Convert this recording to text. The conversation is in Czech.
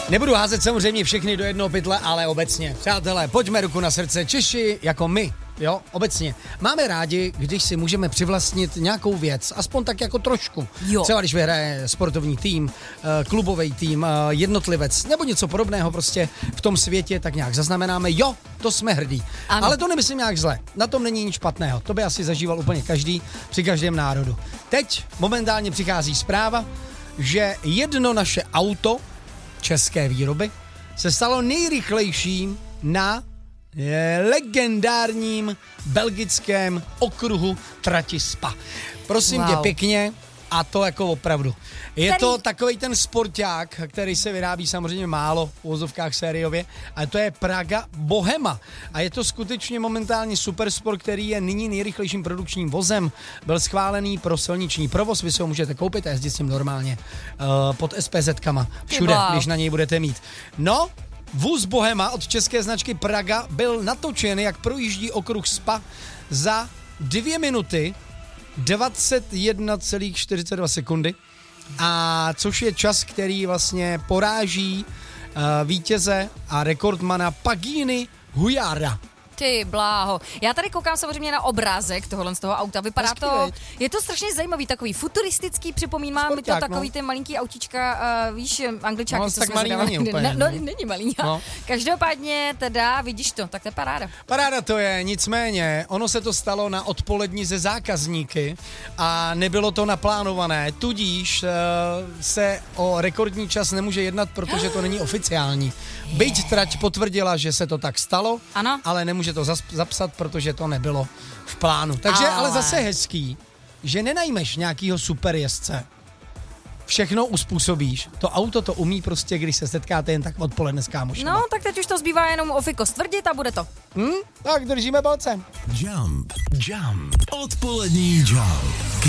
Nebudu házet samozřejmě všechny do jednoho pytle, ale obecně. Přátelé, pojďme ruku na srdce. Češi jako my, jo, obecně. Máme rádi, když si můžeme přivlastnit nějakou věc, aspoň tak jako trošku. Jo. Třeba když vyhraje sportovní tým, klubový tým, jednotlivec, nebo něco podobného prostě v tom světě, tak nějak zaznamenáme, jo, to jsme hrdí. Ano. Ale to nemyslím nějak zle. Na tom není nic špatného. To by asi zažíval úplně každý při každém národu. Teď momentálně přichází zpráva, že jedno naše auto české výroby se stalo nejrychlejším na legendárním belgickém okruhu trati Spa. Prosím tě pěkně, a to jako opravdu. Je to takovej ten sporták, který se vyrábí samozřejmě málo v uvozovkách sériově, ale to je Praga Bohema. A je to skutečně momentálně supersport, který je nyní nejrychlejším produkčním vozem. Byl schválený pro silniční provoz, vy si ho můžete koupit a jezdit s ním normálně pod SPZ-kama. Všude, když na něj budete mít. No, vůz Bohema od české značky Praga byl natočen, jak projíždí okruh Spa za 2 minuty 21,42 sekundy, a což je čas, který vlastně poráží vítěze a rekordmana Pagini Hujára. Ty bláho. Já tady koukám samozřejmě na obrázek tohohle z toho auta. Vypadá to, je to strašně zajímavý, takový futuristický, připomíná mi to takový ten malinký autíčka, víš, Angličáky, no, co tak jsme malý není úplně. No, není malý. No. Každopádně teda, vidíš to, tak to je paráda. Paráda to je, nicméně, ono se to stalo na odpolední ze zákazníky a nebylo to naplánované, tudíž se o rekordní čas nemůže jednat, protože to není oficiální. Byť trať potvrdila, že se to tak stalo, ano, ale nemůže to zapsat, protože to nebylo v plánu. Takže ale zase hezký, že nenajmeš nějakýho superjezdce. Všechno uspůsobíš. To auto to umí prostě, když se setkáte jen tak odpoledne s kámošema. No, tak teď už to zbývá jenom o fiko stvrdit a bude to. Tak držíme palce. Jump. Odpolední Jump.